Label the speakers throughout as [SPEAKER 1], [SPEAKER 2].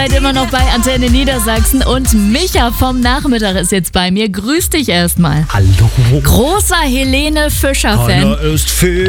[SPEAKER 1] seid immer noch bei Antenne Niedersachsen und Micha vom Nachmittag ist jetzt bei mir. Grüß dich erstmal.
[SPEAKER 2] Hallo.
[SPEAKER 1] Großer Helene Fischer-Fan.
[SPEAKER 2] Keiner ist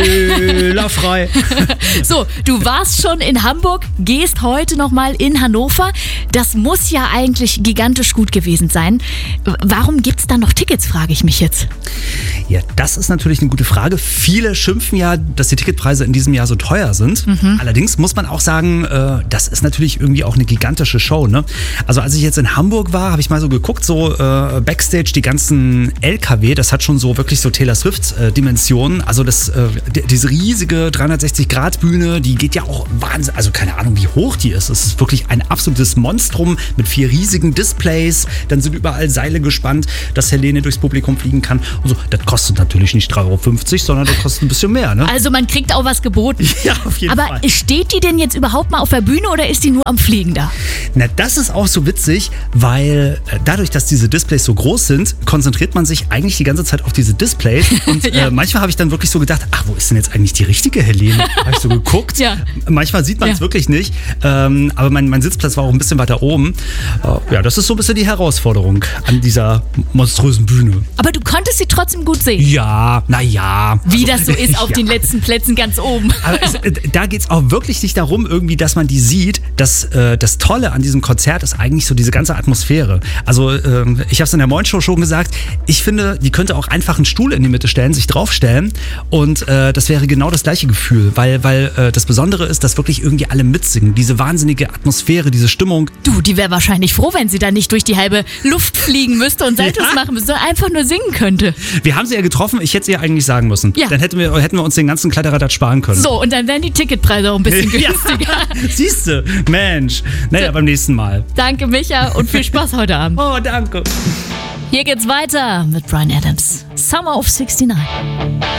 [SPEAKER 2] fehlerfrei.
[SPEAKER 1] So, du warst schon in Hamburg, gehst heute nochmal in Hannover. Das muss ja eigentlich gigantisch gut gewesen sein. Warum gibt's da noch Tickets, frage ich mich jetzt.
[SPEAKER 2] Ja, das ist natürlich eine gute Frage. Viele schimpfen ja, dass die Ticketpreise in diesem Jahr so teuer sind. Allerdings muss man auch sagen, das ist natürlich irgendwie auch eine gigantische Show, ne? Also als ich jetzt in Hamburg war, habe ich mal so geguckt, so Backstage, die ganzen LKW, das hat schon so wirklich so Taylor Swift-Dimensionen. Also diese riesige 360-Grad-Bühne, die geht ja auch Wahnsinn, also keine Ahnung, wie hoch die ist. Es ist wirklich ein absolutes Monstrum mit 4 riesigen Displays. Dann sind überall Seile gespannt, dass Helene durchs Publikum fliegen kann. Und so, das kostet natürlich nicht 3,50 €, sondern das kostet ein bisschen mehr, ne?
[SPEAKER 1] Also man kriegt auch was geboten.
[SPEAKER 2] Ja, auf jeden Fall.
[SPEAKER 1] Aber steht die denn jetzt überhaupt mal auf der Bühne oder ist die nur am Fliegen da?
[SPEAKER 2] Na, das ist auch so witzig, weil dadurch, dass diese Displays so groß sind, konzentriert man sich eigentlich die ganze Zeit auf diese Displays. Und
[SPEAKER 1] Ja.
[SPEAKER 2] Manchmal habe ich dann wirklich so gedacht, ach, wo ist denn jetzt eigentlich die richtige Helene? Habe ich so geguckt.
[SPEAKER 1] Ja.
[SPEAKER 2] Manchmal sieht man es wirklich nicht. Aber mein Sitzplatz war auch ein bisschen weiter oben. Ja, das ist so ein bisschen die Herausforderung an dieser monströsen Bühne.
[SPEAKER 1] Aber du konntest sie trotzdem gut sehen.
[SPEAKER 2] Ja, naja.
[SPEAKER 1] Wie das so ist auf
[SPEAKER 2] ja.
[SPEAKER 1] den letzten Plätzen ganz oben.
[SPEAKER 2] Aber da geht es auch wirklich nicht darum, irgendwie, dass man die sieht. Das Tolle an diesem Konzert ist eigentlich so diese ganze Atmosphäre. Also ich habe es in der Morning Show schon gesagt, ich finde, die könnte auch einfach einen Stuhl in die Mitte stellen, sich draufstellen und das wäre genau das gleiche Gefühl, weil das Besondere ist, dass wirklich irgendwie alle mitsingen. Diese wahnsinnige Atmosphäre, diese Stimmung.
[SPEAKER 1] Du, die wäre wahrscheinlich froh, wenn sie da nicht durch die halbe Luft fliegen müsste und Saltos machen müsste, sondern einfach nur singen könnte.
[SPEAKER 2] Wir haben sie ja getroffen, ich hätte sie ja eigentlich sagen müssen.
[SPEAKER 1] Ja.
[SPEAKER 2] Dann hätten wir uns den ganzen Kladderadatsch sparen können.
[SPEAKER 1] So, und dann wären die Ticketpreise auch ein bisschen günstiger.
[SPEAKER 2] Siehste, Mensch. Naja, beim nächsten Mal.
[SPEAKER 1] Danke, Micha, und viel Spaß heute Abend.
[SPEAKER 2] Oh, danke.
[SPEAKER 1] Hier geht's weiter mit Bryan Adams. Summer of 69.